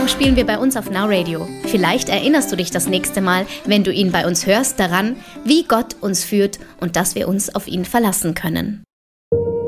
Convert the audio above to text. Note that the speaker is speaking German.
spielen wir bei uns auf Now Radio. Vielleicht erinnerst du dich das nächste Mal, wenn du ihn bei uns hörst, daran, wie Gott uns führt und dass wir uns auf ihn verlassen können.